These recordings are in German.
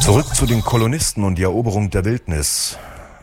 Zurück zu den Kolonisten und die Eroberung der Wildnis.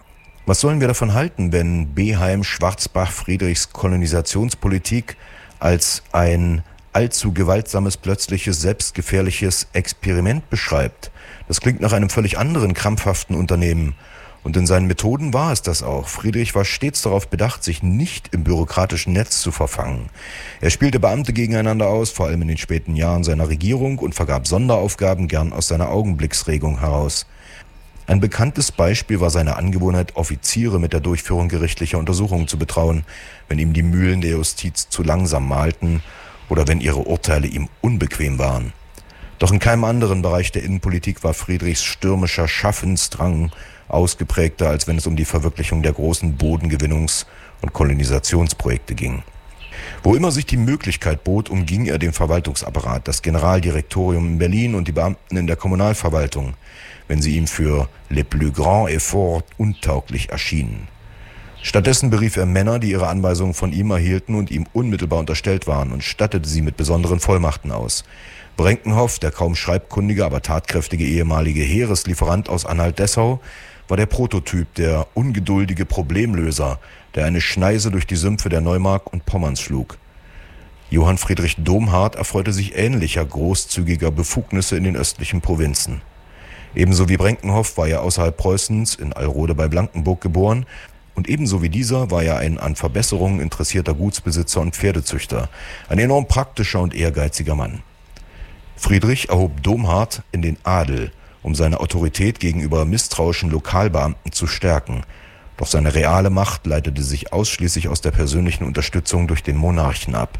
Was sollen wir davon halten, wenn Beheim-Schwarzbach-Friedrichs Kolonisationspolitik als ein allzu gewaltsames, plötzliches, selbstgefährliches Experiment beschreibt? Das klingt nach einem völlig anderen, krampfhaften Unternehmen. Und in seinen Methoden war es das auch. Friedrich war stets darauf bedacht, sich nicht im bürokratischen Netz zu verfangen. Er spielte Beamte gegeneinander aus, vor allem in den späten Jahren seiner Regierung, und vergab Sonderaufgaben gern aus seiner Augenblicksregung heraus. Ein bekanntes Beispiel war seine Angewohnheit, Offiziere mit der Durchführung gerichtlicher Untersuchungen zu betrauen, wenn ihm die Mühlen der Justiz zu langsam mahlten oder wenn ihre Urteile ihm unbequem waren. Doch in keinem anderen Bereich der Innenpolitik war Friedrichs stürmischer Schaffensdrang ausgeprägter, als wenn es um die Verwirklichung der großen Bodengewinnungs- und Kolonisationsprojekte ging. Wo immer sich die Möglichkeit bot, umging er den Verwaltungsapparat, das Generaldirektorium in Berlin und die Beamten in der Kommunalverwaltung, wenn sie ihm für les plus grands efforts untauglich erschienen. Stattdessen berief er Männer, die ihre Anweisungen von ihm erhielten und ihm unmittelbar unterstellt waren, und stattete sie mit besonderen Vollmachten aus. Brenkenhoff, der kaum schreibkundige, aber tatkräftige ehemalige Heereslieferant aus Anhalt-Dessau, war der Prototyp, der ungeduldige Problemlöser, der eine Schneise durch die Sümpfe der Neumark und Pommerns schlug. Johann Friedrich Domhart erfreute sich ähnlicher großzügiger Befugnisse in den östlichen Provinzen. Ebenso wie Brenkenhoff war er außerhalb Preußens in Alrode bei Blankenburg geboren, und ebenso wie dieser war er ein an Verbesserungen interessierter Gutsbesitzer und Pferdezüchter, ein enorm praktischer und ehrgeiziger Mann. Friedrich erhob Domhart in den Adel, um seine Autorität gegenüber misstrauischen Lokalbeamten zu stärken. Doch seine reale Macht leitete sich ausschließlich aus der persönlichen Unterstützung durch den Monarchen ab.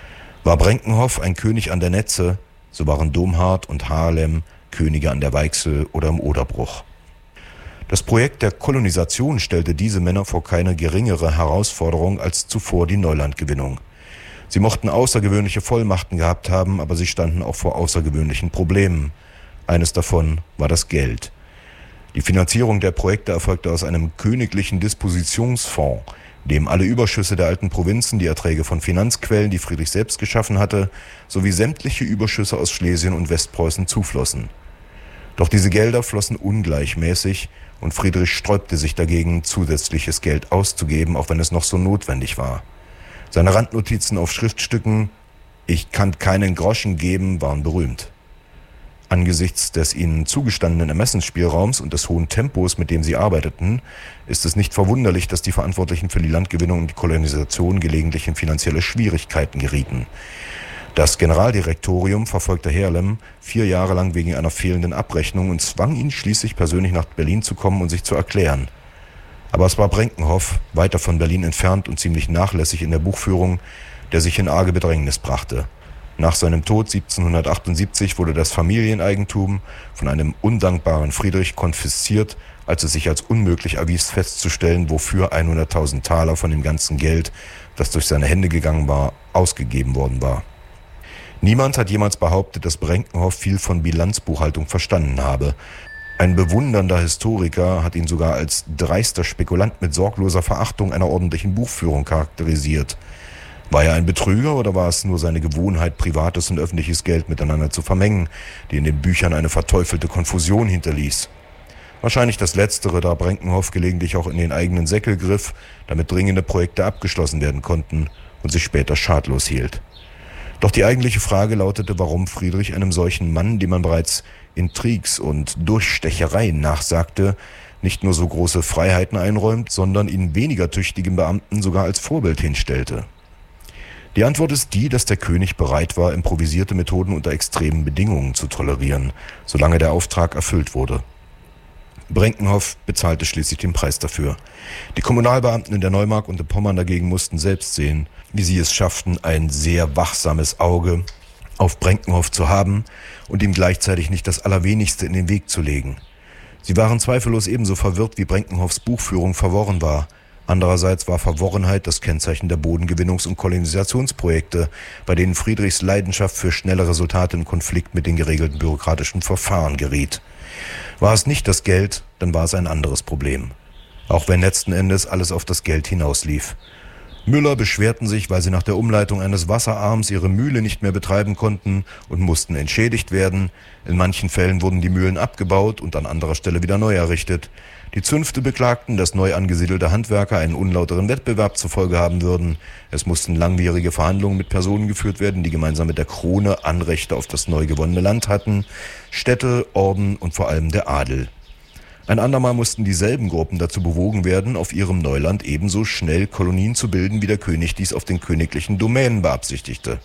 War Brenkenhoff ein König an der Netze, so waren Domhart und Haarlem Könige an der Weichsel oder im Oderbruch. Das Projekt der Kolonisation stellte diese Männer vor keine geringere Herausforderung als zuvor die Neulandgewinnung. Sie mochten außergewöhnliche Vollmachten gehabt haben, aber sie standen auch vor außergewöhnlichen Problemen. Eines davon war das Geld. Die Finanzierung der Projekte erfolgte aus einem königlichen Dispositionsfonds, dem alle Überschüsse der alten Provinzen, die Erträge von Finanzquellen, die Friedrich selbst geschaffen hatte, sowie sämtliche Überschüsse aus Schlesien und Westpreußen zuflossen. Doch diese Gelder flossen ungleichmäßig, und Friedrich sträubte sich dagegen, zusätzliches Geld auszugeben, auch wenn es noch so notwendig war. Seine Randnotizen auf Schriftstücken »Ich kann keinen Groschen geben« waren berühmt. Angesichts des ihnen zugestandenen Ermessensspielraums und des hohen Tempos, mit dem sie arbeiteten, ist es nicht verwunderlich, dass die Verantwortlichen für die Landgewinnung und die Kolonisation gelegentlich in finanzielle Schwierigkeiten gerieten. Das Generaldirektorium verfolgte Haarlem 4 Jahre lang wegen einer fehlenden Abrechnung und zwang ihn schließlich persönlich nach Berlin zu kommen und sich zu erklären. Aber es war Brenkenhoff, weiter von Berlin entfernt und ziemlich nachlässig in der Buchführung, der sich in arge Bedrängnis brachte. Nach seinem Tod 1778 wurde das Familieneigentum von einem undankbaren Friedrich konfisziert, als es sich als unmöglich erwies festzustellen, wofür 100.000 Taler von dem ganzen Geld, das durch seine Hände gegangen war, ausgegeben worden war. Niemand hat jemals behauptet, dass Brenkenhoff viel von Bilanzbuchhaltung verstanden habe. Ein bewundernder Historiker hat ihn sogar als dreister Spekulant mit sorgloser Verachtung einer ordentlichen Buchführung charakterisiert. War er ein Betrüger oder war es nur seine Gewohnheit, privates und öffentliches Geld miteinander zu vermengen, die in den Büchern eine verteufelte Konfusion hinterließ? Wahrscheinlich das Letztere, da Brenkenhoff gelegentlich auch in den eigenen Säckel griff, damit dringende Projekte abgeschlossen werden konnten und sich später schadlos hielt. Doch die eigentliche Frage lautete, warum Friedrich einem solchen Mann, dem man bereits Intrigs und Durchstechereien nachsagte, nicht nur so große Freiheiten einräumt, sondern ihn weniger tüchtigen Beamten sogar als Vorbild hinstellte. Die Antwort ist die, dass der König bereit war, improvisierte Methoden unter extremen Bedingungen zu tolerieren, solange der Auftrag erfüllt wurde. Brenkenhoff bezahlte schließlich den Preis dafür. Die Kommunalbeamten in der Neumark und in Pommern dagegen mussten selbst sehen, wie sie es schafften, ein sehr wachsames Auge auf Brenkenhoff zu haben und ihm gleichzeitig nicht das Allerwenigste in den Weg zu legen. Sie waren zweifellos ebenso verwirrt, wie Brenkenhoffs Buchführung verworren war. Andererseits war Verworrenheit das Kennzeichen der Bodengewinnungs- und Kolonisationsprojekte, bei denen Friedrichs Leidenschaft für schnelle Resultate in Konflikt mit den geregelten bürokratischen Verfahren geriet. War es nicht das Geld, dann war es ein anderes Problem. Auch wenn letzten Endes alles auf das Geld hinauslief. Müller beschwerten sich, weil sie nach der Umleitung eines Wasserarms ihre Mühle nicht mehr betreiben konnten und mussten entschädigt werden. In manchen Fällen wurden die Mühlen abgebaut und an anderer Stelle wieder neu errichtet. Die Zünfte beklagten, dass neu angesiedelte Handwerker einen unlauteren Wettbewerb zur Folge haben würden. Es mussten langwierige Verhandlungen mit Personen geführt werden, die gemeinsam mit der Krone Anrechte auf das neu gewonnene Land hatten, Städte, Orden und vor allem der Adel. Ein andermal mussten dieselben Gruppen dazu bewogen werden, auf ihrem Neuland ebenso schnell Kolonien zu bilden, wie der König dies auf den königlichen Domänen beabsichtigte.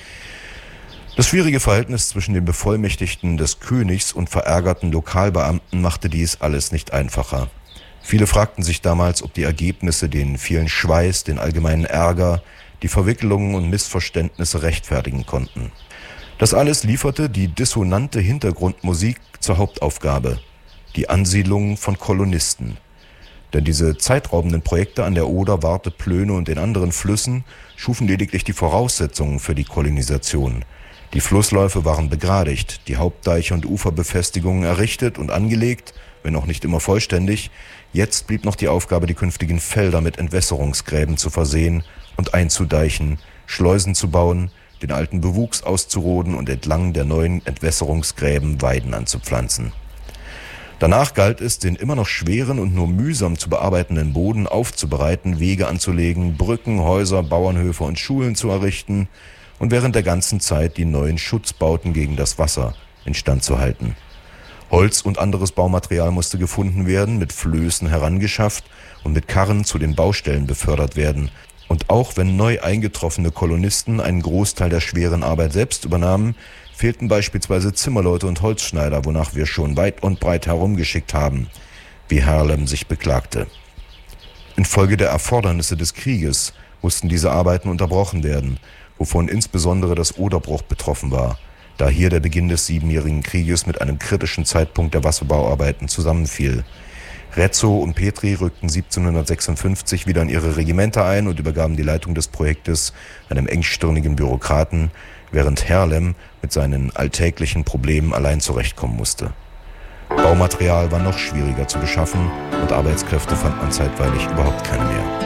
Das schwierige Verhältnis zwischen den Bevollmächtigten des Königs und verärgerten Lokalbeamten machte dies alles nicht einfacher. Viele fragten sich damals, ob die Ergebnisse den vielen Schweiß, den allgemeinen Ärger, die Verwicklungen und Missverständnisse rechtfertigen konnten. Das alles lieferte die dissonante Hintergrundmusik zur Hauptaufgabe: die Ansiedlung von Kolonisten. Denn diese zeitraubenden Projekte an der Oder, Warthe, Plöne und den anderen Flüssen schufen lediglich die Voraussetzungen für die Kolonisation. Die Flussläufe waren begradigt, die Hauptdeiche und Uferbefestigungen errichtet und angelegt, wenn auch nicht immer vollständig. Jetzt blieb noch die Aufgabe, die künftigen Felder mit Entwässerungsgräben zu versehen und einzudeichen, Schleusen zu bauen, den alten Bewuchs auszuroden und entlang der neuen Entwässerungsgräben Weiden anzupflanzen. Danach galt es, den immer noch schweren und nur mühsam zu bearbeitenden Boden aufzubereiten, Wege anzulegen, Brücken, Häuser, Bauernhöfe und Schulen zu errichten und während der ganzen Zeit die neuen Schutzbauten gegen das Wasser instand zu halten. Holz und anderes Baumaterial musste gefunden werden, mit Flößen herangeschafft und mit Karren zu den Baustellen befördert werden. Und auch wenn neu eingetroffene Kolonisten einen Großteil der schweren Arbeit selbst übernahmen, fehlten beispielsweise Zimmerleute und Holzschneider, wonach wir schon weit und breit herumgeschickt haben, wie Harlem sich beklagte. Infolge der Erfordernisse des Krieges mussten diese Arbeiten unterbrochen werden, wovon insbesondere das Oderbruch betroffen war, da hier der Beginn des Siebenjährigen Krieges mit einem kritischen Zeitpunkt der Wasserbauarbeiten zusammenfiel. Rezzo und Petri rückten 1756 wieder in ihre Regimenter ein und übergaben die Leitung des Projektes einem engstirnigen Bürokraten, während Harlem mit seinen alltäglichen Problemen allein zurechtkommen musste. Baumaterial war noch schwieriger zu beschaffen und Arbeitskräfte fand man zeitweilig überhaupt keine mehr.